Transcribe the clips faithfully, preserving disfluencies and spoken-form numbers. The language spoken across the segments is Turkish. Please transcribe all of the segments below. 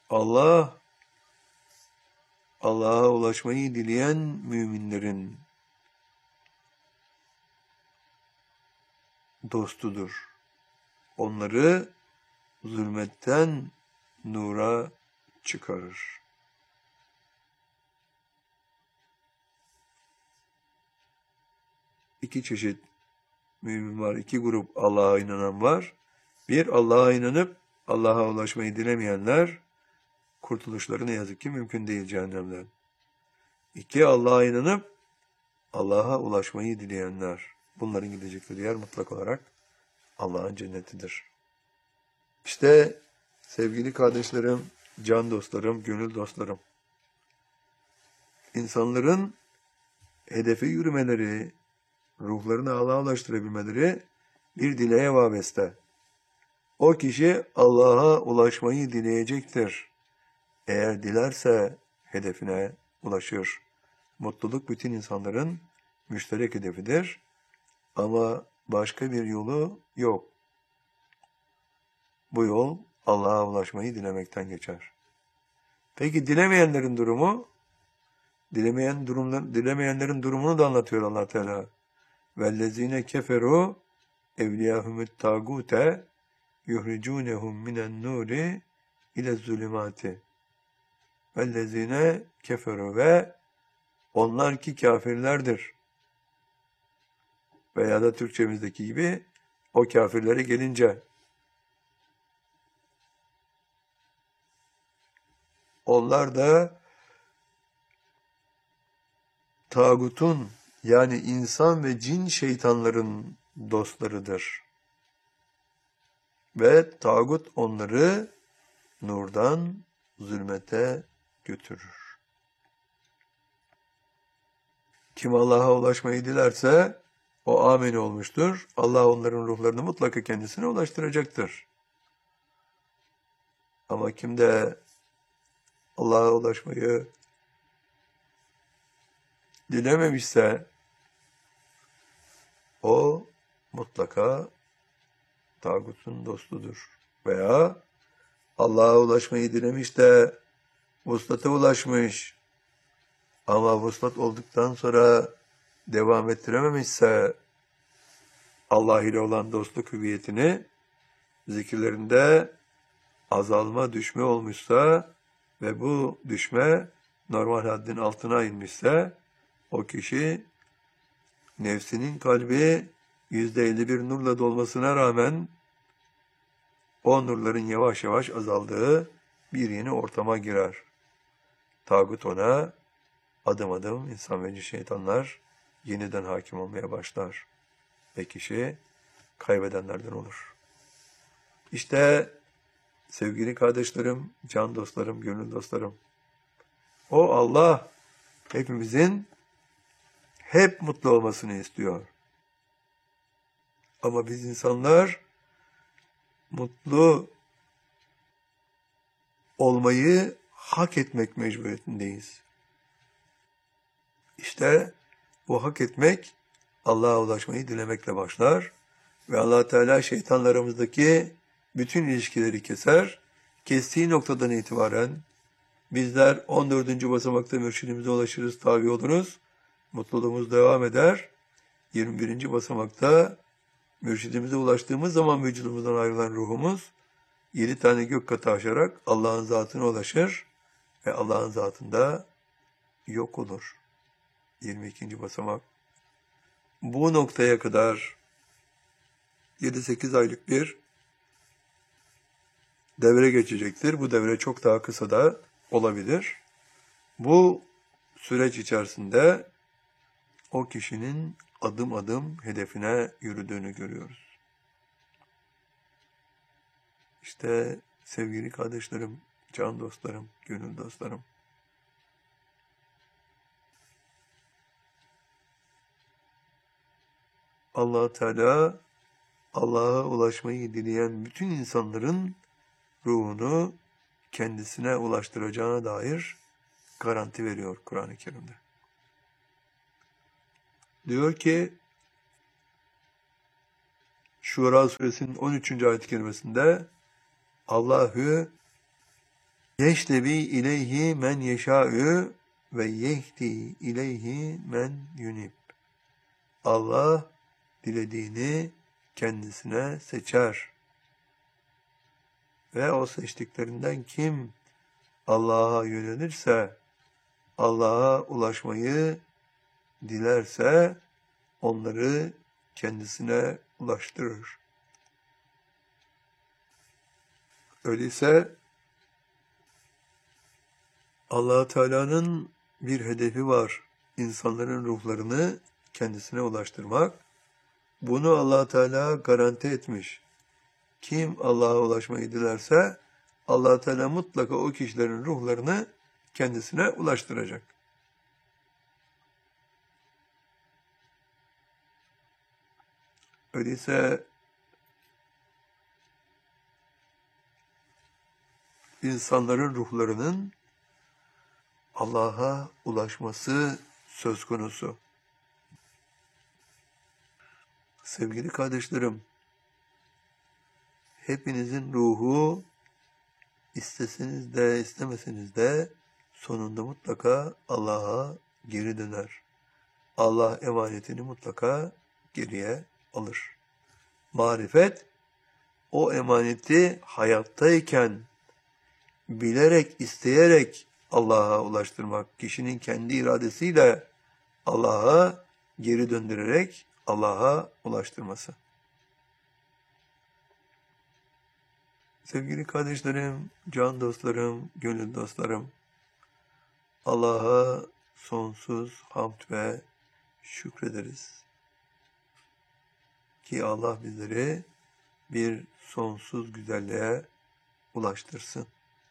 Allah, Allah'a ulaşmayı dileyen müminlerin dostudur. Onları zulmetten nura çıkarır. İki çeşit mümin var, iki grup Allah'a inanan var. Bir, Allah'a inanıp Allah'a ulaşmayı dilemeyenler, kurtuluşları ne yazık ki mümkün değil cehennemden. İki, Allah'a inanıp Allah'a ulaşmayı dileyenler. Bunların gidecekleri yer mutlak olarak Allah'ın cennetidir. İşte sevgili kardeşlerim, can dostlarım, gönül dostlarım. İnsanların hedefe yürümeleri, ruhlarını Allah'a ulaştırabilmeleri bir dileğe vabeste. O kişi Allah'a ulaşmayı dileyecektir. Eğer dilerse hedefine ulaşır. Mutluluk bütün insanların müşterek hedefidir. Ama başka bir yolu yok. Bu yol Allah'a ulaşmayı dilemekten geçer. Peki dilemeyenlerin durumu? Dilemeyen durumlar, dilemeyenlerin durumunu da anlatıyor Allah Teala. وَالَّذ۪ينَ كَفَرُوا اَوْلِيَاهُمُ التَّاغُوتَ يُخْرِجُونَهُمْ مِنَ النُّورِ اِلَى الظُّلُمَاتِ وَالَّذ۪ينَ كَفَرُوا ve onlar ki kafirlerdir. Veya da Türkçemizdeki gibi o kafirlere gelince onlar da tağutun yani insan ve cin şeytanların dostlarıdır. Ve tağut onları nurdan zulmete götürür. Kim Allah'a ulaşmayı dilerse o amin olmuştur. Allah onların ruhlarını mutlaka kendisine ulaştıracaktır. Ama kim de Allah'a ulaşmayı dilememişse o mutlaka tağutun dostudur. Veya Allah'a ulaşmayı dilemiş de vuslata ulaşmış ama vuslat olduktan sonra devam ettirememişse Allah ile olan dostluk hüviyetini zikirlerinde azalma, düşme olmuşsa ve bu düşme normal haddin altına inmişse o kişi nefsinin kalbi yüzde elli bir nurla dolmasına rağmen o nurların yavaş yavaş azaldığı bir yeni ortama girer. Tağut ona adım adım insan ve şeytanlar yeniden hakim olmaya başlar. Ve kişi kaybedenlerden olur. İşte sevgili kardeşlerim, can dostlarım, gönül dostlarım. O Allah hepimizin hep mutlu olmasını istiyor. Ama biz insanlar mutlu olmayı hak etmek mecburiyetindeyiz. İşte bu hak etmek Allah'a ulaşmayı dilemekle başlar ve Allah Teala şeytanlarımızdaki bütün ilişkileri keser. Kestiği noktadan itibaren bizler on dördüncü basamakta mürşidimize ulaşırız, tabi oluruz. Mutluluğumuz devam eder. yirmi birinci basamakta mürşidimize ulaştığımız zaman vücudumuzdan ayrılan ruhumuz yedi tane gök katı aşarak Allah'ın zatına ulaşır ve Allah'ın zatında yok olur. yirmi ikinci basamak. Bu noktaya kadar yedi sekiz aylık bir devre geçecektir. Bu devre çok daha kısa da olabilir. Bu süreç içerisinde o kişinin adım adım hedefine yürüdüğünü görüyoruz. İşte sevgili kardeşlerim, can dostlarım, gönül dostlarım. Allah Teala Allah'a ulaşmayı dileyen bütün insanların ruhunu kendisine ulaştıracağına dair garanti veriyor Kur'an-ı Kerim'de. Diyor ki Şura suresinin on üçüncü ayet-i kerimesinde Allahü Yeşlebi ileyhi men yeşâ'ü ve yehdi ileyhi men yunib. Allah dilediğini kendisine seçer. Ve o seçtiklerinden kim Allah'a yönelirse, Allah'a ulaşmayı dilerse onları kendisine ulaştırır. Öyleyse Allah Teala'nın bir hedefi var. İnsanların ruhlarını kendisine ulaştırmak. Bunu Allah Teala garanti etmiş. Kim Allah'a ulaşmayı dilerse Allah Teala mutlaka o kişilerin ruhlarını kendisine ulaştıracak. Öyleyse insanların ruhlarının Allah'a ulaşması söz konusu. Sevgili kardeşlerim, hepinizin ruhu isteseniz de istemeseniz de sonunda mutlaka Allah'a geri döner. Allah emanetini mutlaka geriye alır. Marifet, o emaneti hayattayken bilerek, isteyerek Allah'a ulaştırmak, kişinin kendi iradesiyle Allah'a geri döndürerek Allah'a ulaştırması. Sevgili kardeşlerim, can dostlarım, gönül dostlarım, Allah'a sonsuz hamd ve şükrederiz. Ki Allah bizleri bir sonsuz güzelliğe ulaştırsın.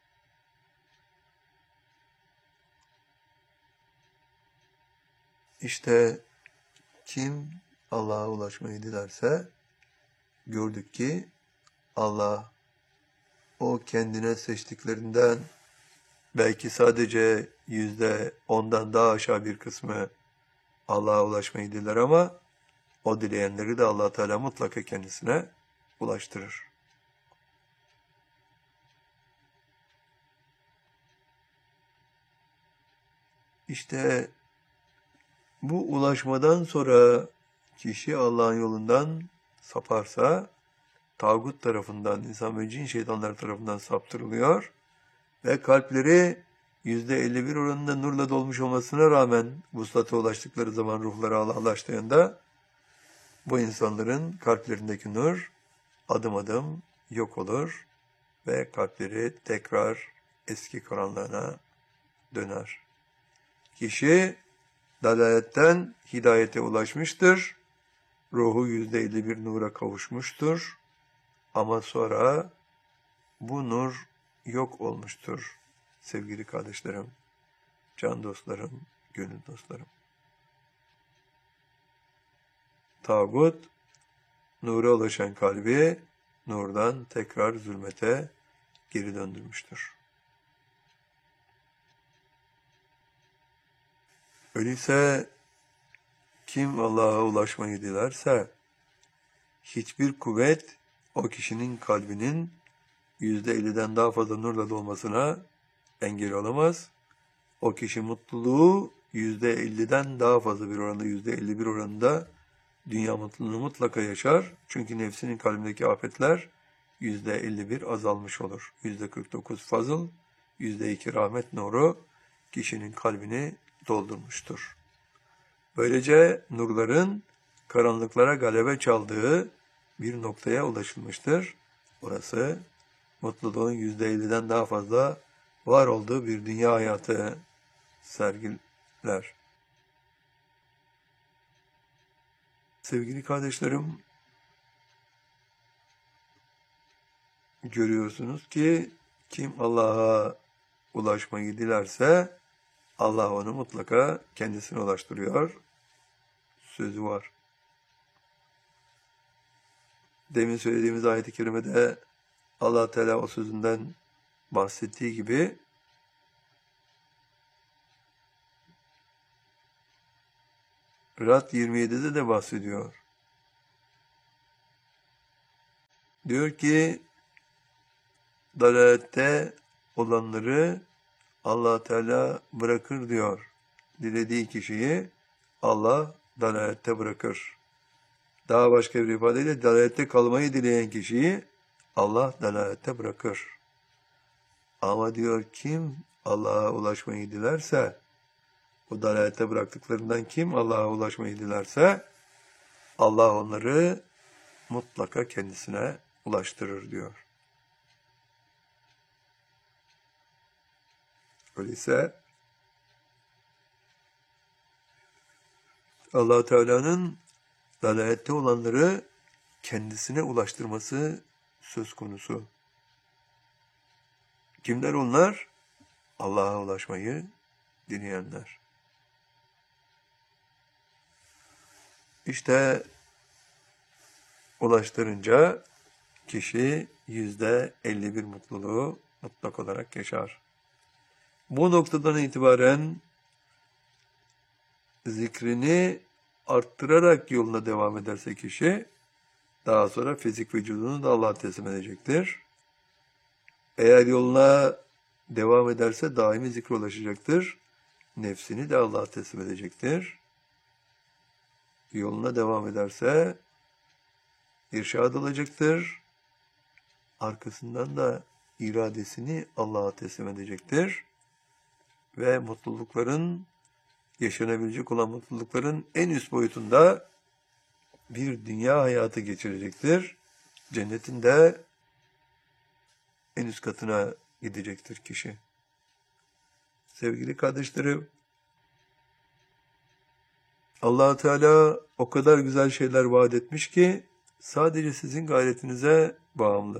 İşte kim Allah'a ulaşmayı dilerse gördük ki Allah o kendine seçtiklerinden belki sadece yüzde ondan daha aşağı bir kısmı Allah'a ulaşmayı diler ama o dileyenleri de Allah Teala mutlaka kendisine ulaştırır. İşte bu ulaşmadan sonra kişi Allah'ın yolundan saparsa tağut tarafından, insan ve cin şeytanlar tarafından saptırılıyor ve kalpleri yüzde elli bir oranında nurla dolmuş olmasına rağmen vuslata ulaştıkları zaman ruhları Allah'laştığında bu insanların kalplerindeki nur adım adım yok olur ve kalpleri tekrar eski karanlığına döner. Kişi dalaletten hidayete ulaşmıştır. Ruhu yüzde elli bir nura kavuşmuştur. Ama sonra bu nur yok olmuştur sevgili kardeşlerim, can dostlarım, gönül dostlarım. Tağut, nura ulaşan kalbi nurdan tekrar zulmete geri döndürmüştür. Öyleyse kim Allah'a ulaşmayı dilerse hiçbir kuvvet o kişinin kalbinin yüzde elliden daha fazla nurla dolmasına engel olamaz. O kişi mutluluğu yüzde elliden daha fazla bir oranda, yüzde elli bir oranında dünya mutluluğunu mutlaka yaşar. Çünkü nefsinin kalbindeki afetler yüzde elli bir azalmış olur. yüzde kırk dokuz fazıl, yüzde iki rahmet nuru kişinin kalbini doldurmuştur. Böylece nurların karanlıklara galebe çaldığı bir noktaya ulaşılmıştır. Orası mutluluğun yüzde elliden daha fazla var olduğu bir dünya hayatı sergiler. Sevgili kardeşlerim, görüyorsunuz ki kim Allah'a ulaşmayı dilerse Allah onu mutlaka kendisine ulaştırıyor. Sözü var. Demin söylediğimiz ayet-i kerimede Allah Teala o sözünden bahsettiği gibi Rad yirmi yedide de bahsediyor. Diyor ki dalalette olanları Allah Teala bırakır diyor. Dilediği kişiyi Allah dalalette bırakır. Daha başka bir ifadeyle dalalette kalmayı dileyen kişiyi Allah dalalette bırakır. Ama diyor kim Allah'a ulaşmayı dilerse, bu dalalette bıraktıklarından kim Allah'a ulaşmayı dilerse, Allah onları mutlaka kendisine ulaştırır diyor. Öyleyse Allah Teala'nın dalalette olanları kendisine ulaştırması söz konusu. Kimler onlar? Allah'a ulaşmayı dileyenler. İşte ulaştırınca kişi yüzde elli bir mutluluğu mutlak olarak yaşar. Bu noktadan itibaren zikrini arttırarak yoluna devam ederse kişi, daha sonra fizik vücudunu da Allah'a teslim edecektir. Eğer yoluna devam ederse daimi zikre ulaşacaktır. Nefsini de Allah'a teslim edecektir. Yoluna devam ederse irşad olacaktır. Arkasından da iradesini Allah'a teslim edecektir. Ve mutlulukların, yaşanabilecek olan mutlulukların en üst boyutunda bir dünya hayatı geçirecektir. Cennetin de en üst katına gidecektir kişi. Sevgili kardeşlerim, Allah Teala o kadar güzel şeyler vaat etmiş ki sadece sizin gayretinize bağımlı.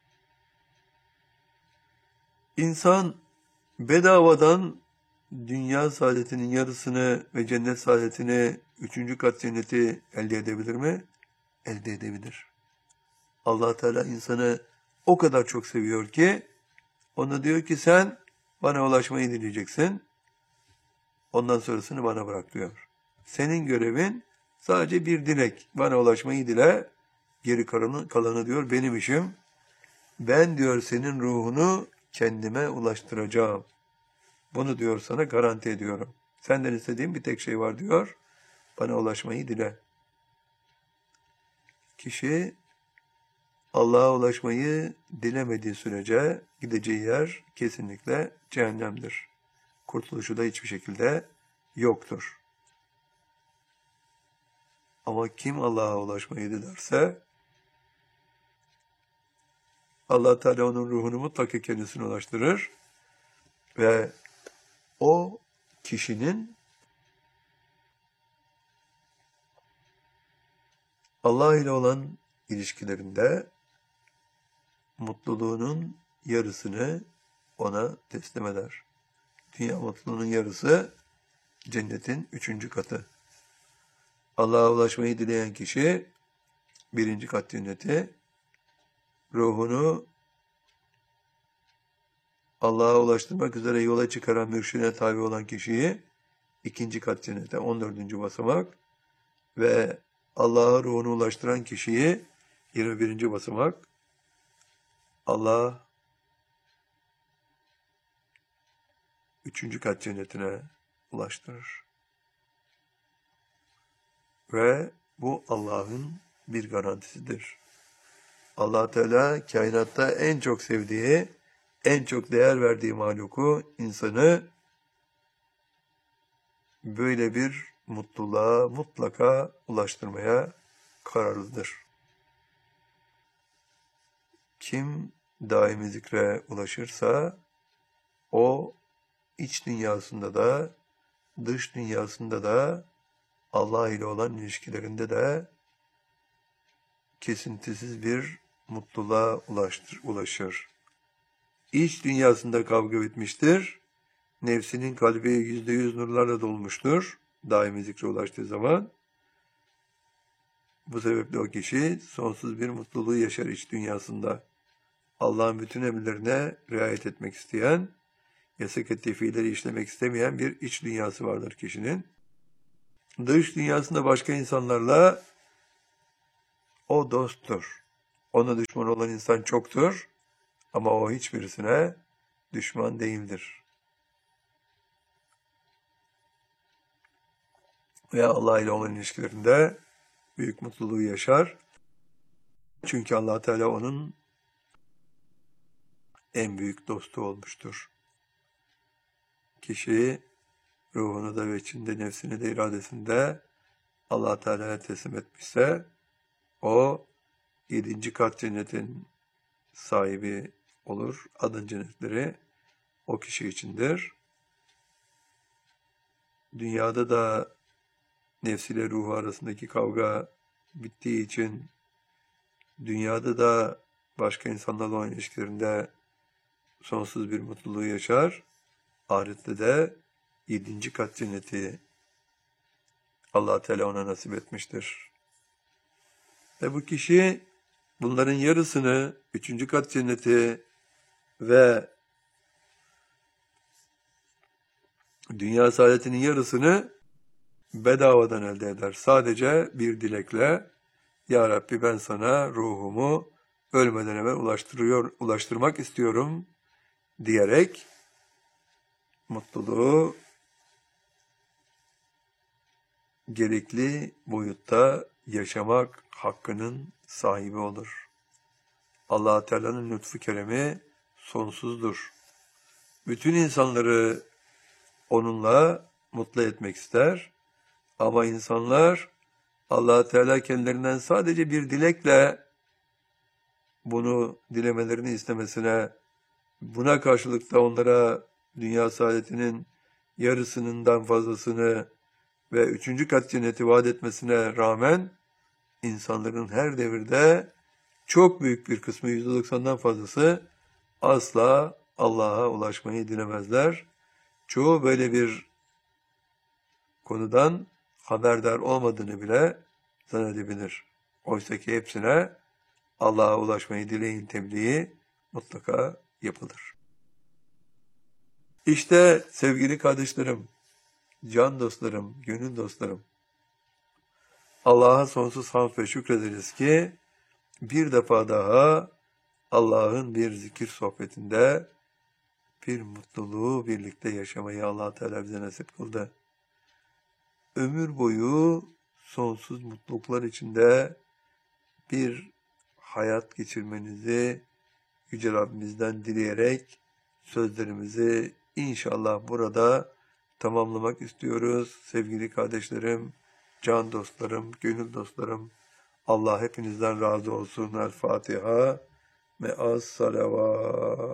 İnsan bedavadan dünya saadetinin yarısını ve cennet saadetini, üçüncü kat cenneti elde edebilir mi? Elde edebilir. Allah Teala insanı o kadar çok seviyor ki ona diyor ki sen bana ulaşmayı dileyeceksin. Ondan sonrasını bana bırak diyor. Senin görevin sadece bir dilek. Bana ulaşmayı dile. Geri kalanı, kalanı diyor benim işim. Ben diyor senin ruhunu kendime ulaştıracağım. Bunu diyor sana garanti ediyorum. Senden istediğim bir tek şey var diyor. Bana ulaşmayı dile. Kişi Allah'a ulaşmayı dilemediği sürece gideceği yer kesinlikle cehennemdir. Kurtuluşu da hiçbir şekilde yoktur. Ama kim Allah'a ulaşmayı dilerse Allah Teala onun ruhunu mutlaka kendisine ulaştırır ve o kişinin Allah ile olan ilişkilerinde mutluluğunun yarısını ona teslim eder. Dünya mutluluğunun yarısı cennetin üçüncü katı. Allah'a ulaşmayı dileyen kişi birinci kat cenneti, ruhunu Allah'a ulaştırmak üzere yola çıkaran mürşidine tabi olan kişiyi ikinci kat cennete, on dördüncü basamak ve Allah'a ruhunu ulaştıran kişiyi yirmi birinci basamak, Allah üçüncü kat cennetine ulaştırır. Ve bu Allah'ın bir garantisidir. Allah Teala kainatta en çok sevdiği, en çok değer verdiği mahluku, insanı böyle bir mutluluğa mutlaka ulaştırmaya kararlıdır. Kim daimi zikre ulaşırsa, o iç dünyasında da, dış dünyasında da, Allah ile olan ilişkilerinde de kesintisiz bir mutluluğa ulaştır, ulaşır. İç dünyasında kavga bitmiştir. Nefsinin kalbi yüzde yüz nurlarla dolmuştur. Daimi zikre ulaştığı zaman. Bu sebeple o kişi sonsuz bir mutluluğu yaşar iç dünyasında. Allah'ın bütün emirlerine riayet etmek isteyen, yasak ettiği fiilleri işlemek istemeyen bir iç dünyası vardır kişinin. Dış dünyasında başka insanlarla o dosttur. Ona düşman olan insan çoktur ama o hiçbirisine düşman değildir. Ve Allah ile olan ilişkilerinde büyük mutluluğu yaşar. Çünkü Allah Teala onun en büyük dostu olmuştur. Kişi ruhunu da ve içinde nefsini de iradesini de Allah Teala'ya teslim etmişse o yedinci kat cennetin sahibi olur. Adın cennetleri o kişi içindir. Dünyada da nefsiyle ruhu arasındaki kavga bittiği için dünyada da başka insanlarla olan ilişkilerinde sonsuz bir mutluluğu yaşar. Ahirette de yedinci kat cenneti Allah Teala ona nasip etmiştir. Ve bu kişi bunların yarısını, üçüncü kat cenneti ve dünya saadetinin yarısını bedavadan elde eder. Sadece bir dilekle, Ya Rabbi ben sana ruhumu ölmeden evvel ulaştırıyor, ulaştırmak istiyorum diyerek mutluluğu gerekli boyutta yaşamak hakkının sahibi olur. Allah Teala'nın lütfu keremi sonsuzdur. Bütün insanları onunla mutlu etmek ister. Ama insanlar Allah Teala kendilerinden sadece bir dilekle bunu dilemelerini istemesine, buna karşılık da onlara dünya saadetinin yarısından fazlasını ve üçüncü kat cenneti vaat etmesine rağmen insanların her devirde çok büyük bir kısmı, yüzde doksandan fazlası asla Allah'a ulaşmayı dilemezler. Çoğu böyle bir konudan haberdar olmadığını bile zannedebilir. Oysa ki hepsine Allah'a ulaşmayı dileyin tebliği mutlaka yapılır. İşte sevgili kardeşlerim, can dostlarım, gönül dostlarım, Allah'a sonsuz hamd ve şükrederiz ki bir defa daha Allah'ın bir zikir sohbetinde bir mutluluğu birlikte yaşamayı Allah Teala bize nasip kıldı. Ömür boyu sonsuz mutluluklar içinde bir hayat geçirmenizi Yüce Rabbimizden dileyerek sözlerimizi inşallah burada tamamlamak istiyoruz. Sevgili kardeşlerim, can dostlarım, gönül dostlarım, Allah hepinizden razı olsun. El Fatiha ve az salavat.